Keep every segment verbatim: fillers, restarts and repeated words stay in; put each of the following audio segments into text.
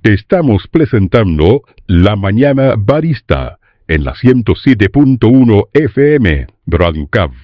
Estamos presentando La Mañana Barista en la ciento siete punto uno F M, Radio C A V.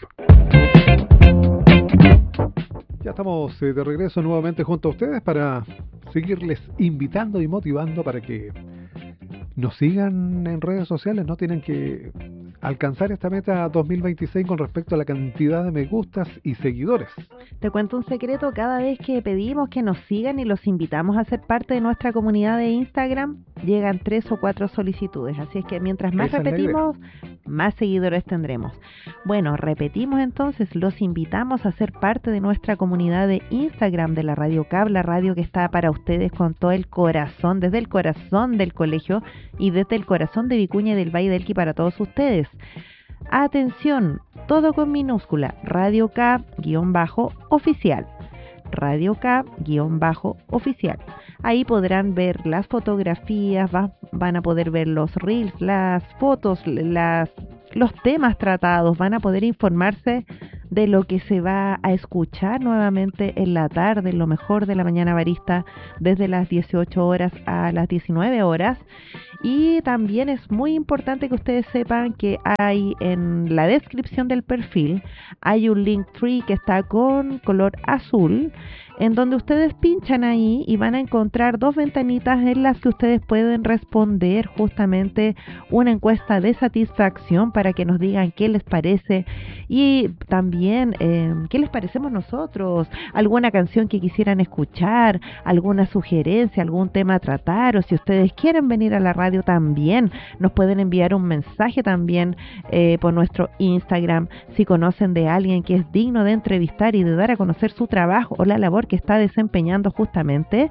Ya estamos eh, de regreso nuevamente junto a ustedes para seguirles invitando y motivando para que nos sigan en redes sociales. No tienen que alcanzar esta meta dos mil veintiséis con respecto a la cantidad de me gustas y seguidores. Te cuento un secreto: cada vez que pedimos que nos sigan y los invitamos a ser parte de nuestra comunidad de Instagram, llegan tres o cuatro solicitudes. Así es que mientras más Esa es la repetimos, más seguidores tendremos. Bueno, repetimos entonces, los invitamos a ser parte de nuestra comunidad de Instagram de la Radio C A V, la radio que está para ustedes con todo el corazón, desde el corazón del colegio y desde el corazón de Vicuña y del Valle del Elqui para todos ustedes. Atención, todo con minúscula, Radio C A V-oficial. Radio C A V-oficial. Ahí podrán ver las fotografías, va, van a poder ver los reels, las fotos, las, los temas tratados, van a poder informarse de lo que se va a escuchar nuevamente en la tarde, en lo mejor de la mañana barista, desde las dieciocho horas a las diecinueve horas. Y también es muy importante que ustedes sepan que hay en la descripción del perfil, hay un Linktree que está con color azul, en donde ustedes pinchan ahí y van a encontrar dos ventanitas en las que ustedes pueden responder justamente una encuesta de satisfacción para que nos digan qué les parece y también eh, qué les parecemos nosotros, alguna canción que quisieran escuchar, alguna sugerencia, algún tema a tratar, o si ustedes quieren venir a la radio también nos pueden enviar un mensaje también eh, por nuestro Instagram si conocen de alguien que es digno de entrevistar y de dar a conocer su trabajo o la labor que está desempeñando justamente.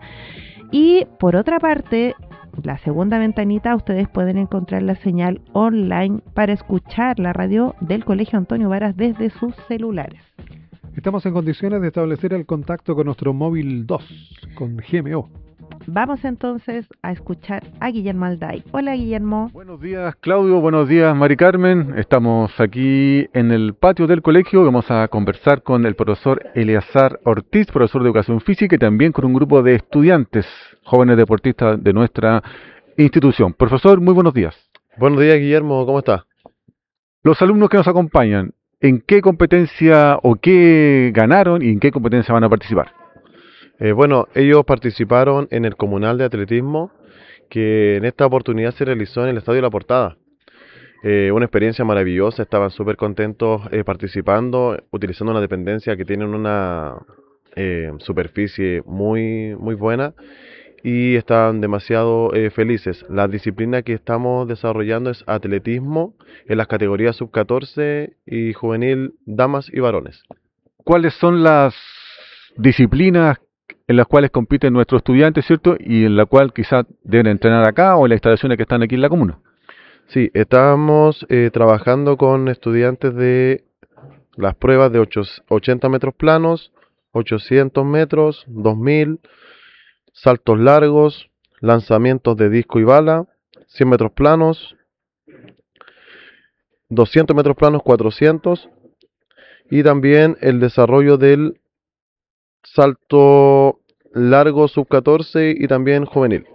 Y por otra parte, la segunda ventanita, ustedes pueden encontrar la señal online para escuchar la radio del Colegio Antonio Varas desde sus celulares. Estamos en condiciones de establecer el contacto con nuestro móvil dos, con G M O. Vamos entonces a escuchar a Guillermo Alday. Hola, Guillermo. Buenos días, Claudio. Buenos días, Mari Carmen. Estamos aquí en el patio del colegio. Vamos a conversar con el profesor Eleazar Ortiz, profesor de Educación Física, y también con un grupo de estudiantes, jóvenes deportistas de nuestra institución. Profesor, muy buenos días. Buenos días, Guillermo. ¿Cómo está? Los alumnos que nos acompañan, ¿en qué competencia o qué ganaron y en qué competencia van a participar? Eh, bueno, ellos participaron en el Comunal de Atletismo, que en esta oportunidad se realizó en el Estadio La Portada. Eh, una experiencia maravillosa, estaban súper contentos eh, participando, utilizando una dependencia que tienen una eh, superficie muy, muy buena y estaban demasiado eh, felices. La disciplina que estamos desarrollando es atletismo en las categorías sub catorce y juvenil, damas y varones. ¿Cuáles son las disciplinas en las cuales compiten nuestros estudiantes, cierto? Y en la cual quizás deben entrenar acá o en las instalaciones que están aquí en la comuna. Sí, estamos eh, trabajando con estudiantes de las pruebas de ochenta metros planos, ochocientos metros, dos mil, saltos largos, lanzamientos de disco y bala, cien metros planos, doscientos metros planos, cuatrocientos, y también el desarrollo del salto largo sub catorce y también juvenil.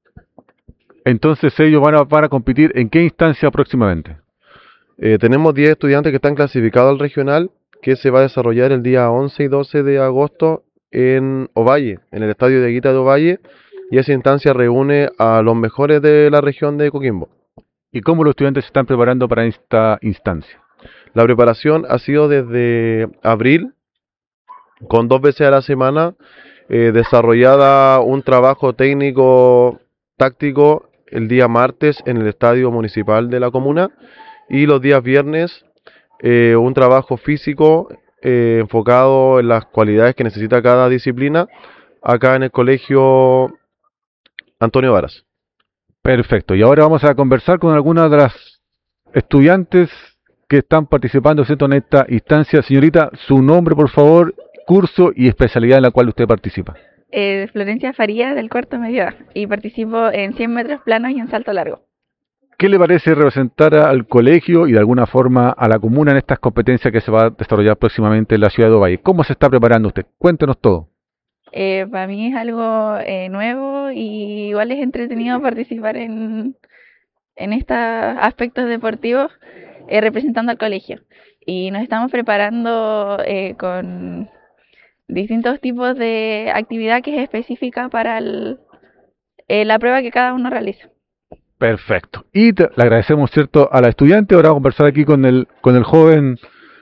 Entonces ellos van a, van a competir ¿en qué instancia próximamente? Eh, tenemos diez estudiantes que están clasificados al regional, que se va a desarrollar el día once y doce de agosto en Ovalle, en el estadio de Aguita de Ovalle, y esa instancia reúne a los mejores de la región de Coquimbo. ¿Y cómo los estudiantes se están preparando para esta instancia? La preparación ha sido desde abril, con dos veces a la semana, eh, desarrollada un trabajo técnico táctico el día martes en el estadio municipal de la comuna y los días viernes eh, un trabajo físico eh, enfocado en las cualidades que necesita cada disciplina acá en el colegio Antonio Varas. Perfecto, y ahora vamos a conversar con algunas de las estudiantes que están participando, ¿cierto?, en esta instancia. Señorita, su nombre, por favor, curso y especialidad en la cual usted participa. Eh, Florencia Faría, del cuarto medio A, y participo en cien metros planos y en salto largo. ¿Qué le parece representar al colegio y de alguna forma a la comuna en estas competencias que se va a desarrollar próximamente en la ciudad de Ovalle? ¿Cómo se está preparando usted? Cuéntenos todo. Eh, para mí es algo eh, nuevo y igual es entretenido participar en, en estos aspectos deportivos eh, representando al colegio. Y nos estamos preparando eh, con distintos tipos de actividad que es específica para el, eh, la prueba que cada uno realiza. Perfecto. Y te, le agradecemos, ¿cierto?, a la estudiante. Ahora vamos a conversar aquí con el, con el joven,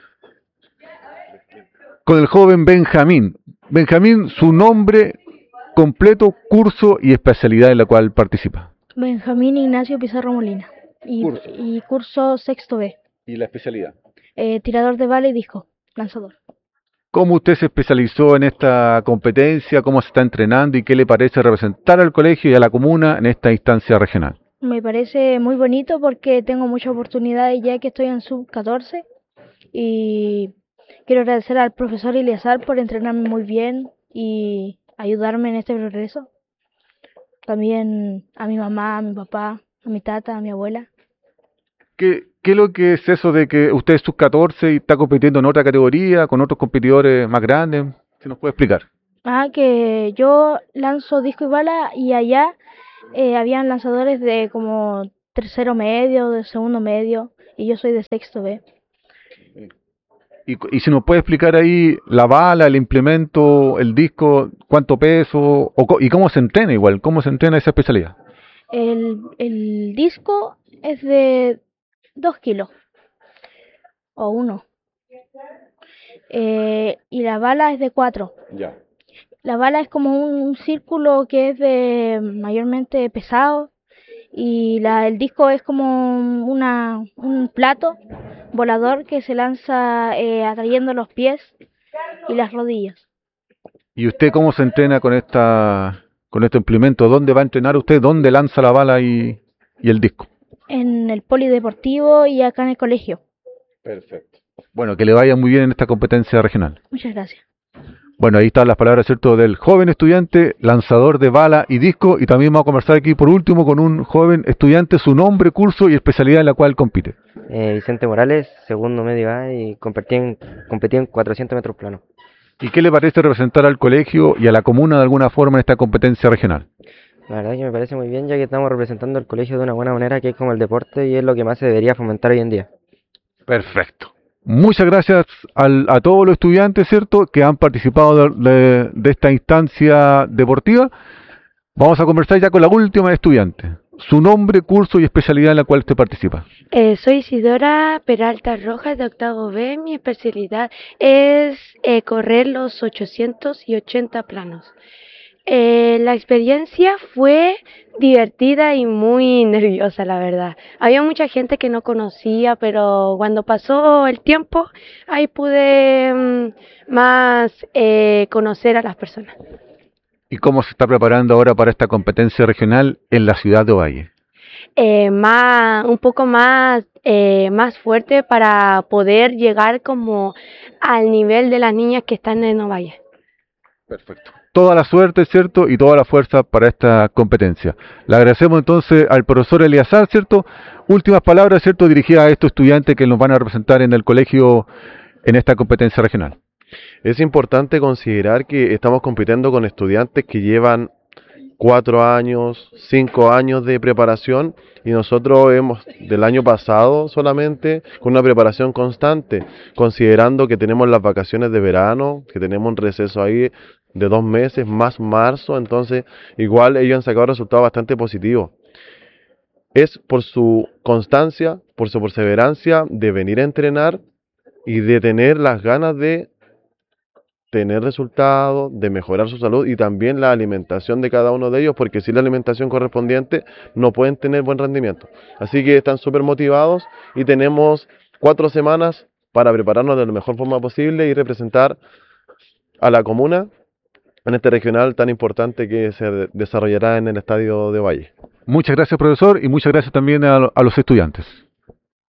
con el joven Benjamín. Benjamín, su nombre completo, curso y especialidad en la cual participa. Benjamín Ignacio Pizarro Molina. Y Curso. curso, y curso sexto B. ¿Y la especialidad? Eh, tirador de bala y disco, lanzador. ¿Cómo usted se especializó en esta competencia? ¿Cómo se está entrenando? ¿Y qué le parece representar al colegio y a la comuna en esta instancia regional? Me parece muy bonito porque tengo muchas oportunidades ya que estoy en sub catorce y quiero agradecer al profesor Eleazar por entrenarme muy bien y ayudarme en este progreso. También a mi mamá, a mi papá, a mi tata, a mi abuela. ¿Qué, ¿Qué es lo que es eso de que usted es sub catorce y está compitiendo en otra categoría con otros competidores más grandes? ¿Se nos puede explicar? Ah, que yo lanzo disco y bala y allá eh, habían lanzadores de como tercero medio, de segundo medio y yo soy de sexto B. Y, y si nos puede explicar ahí la bala, el implemento, el disco, cuánto peso o, co- y cómo se entrena igual, cómo se entrena esa especialidad. El, el disco es de dos kilos o uno eh, y la bala es de cuatro. Ya. La bala es como un círculo que es de mayormente pesado y la, el disco es como una, un plato volador que se lanza eh, atrayendo los pies y las rodillas. ¿Y usted cómo se entrena con esta con este implemento? ¿Dónde va a entrenar usted? ¿Dónde lanza la bala y, y el disco? En el polideportivo y acá en el colegio. Perfecto. Bueno, que le vaya muy bien en esta competencia regional. Muchas gracias. Bueno, ahí están las palabras, ¿cierto?, del joven estudiante, lanzador de bala y disco, y también vamos a conversar aquí por último con un joven estudiante, su nombre, curso y especialidad en la cual compite. Eh, Vicente Morales, segundo medio A y competí en, competí en cuatrocientos metros plano. ¿Y qué le parece representar al colegio y a la comuna de alguna forma en esta competencia regional? La verdad que me parece muy bien ya que estamos representando al colegio de una buena manera que es como el deporte y es lo que más se debería fomentar hoy en día. Perfecto. Muchas gracias al, a todos los estudiantes, ¿cierto?, que han participado de, de, de esta instancia deportiva. Vamos a conversar ya con la última estudiante. Su nombre, curso y especialidad en la cual usted participa. Eh, soy Isidora Peralta Rojas de octavo B. Mi especialidad es eh, correr los ochocientos y ochenta planos. Eh, la experiencia fue divertida y muy nerviosa, la verdad. Había mucha gente que no conocía, pero cuando pasó el tiempo, ahí pude mm, más eh, conocer a las personas. ¿Y cómo se está preparando ahora para esta competencia regional en la ciudad de Ovalle? Eh, más, un poco más, eh, más fuerte para poder llegar como al nivel de las niñas que están en Ovalle. Perfecto. Toda la suerte, ¿cierto?, y toda la fuerza para esta competencia. Le agradecemos entonces al profesor Eleazar, ¿cierto? Últimas palabras, ¿cierto?, dirigidas a estos estudiantes que nos van a representar en el colegio en esta competencia regional. Es importante considerar que estamos compitiendo con estudiantes que llevan cuatro años, cinco años de preparación y nosotros hemos del año pasado solamente con una preparación constante, considerando que tenemos las vacaciones de verano, que tenemos un receso ahí de dos meses más marzo, entonces igual ellos han sacado resultados bastante positivos. Es por su constancia, por su perseverancia de venir a entrenar y de tener las ganas de tener resultados, de mejorar su salud y también la alimentación de cada uno de ellos, porque sin la alimentación correspondiente no pueden tener buen rendimiento. Así que están súper motivados y tenemos cuatro semanas para prepararnos de la mejor forma posible y representar a la comuna en este regional tan importante que se desarrollará en el estadio de Ovalle. Muchas gracias, profesor, y muchas gracias también a, a los estudiantes.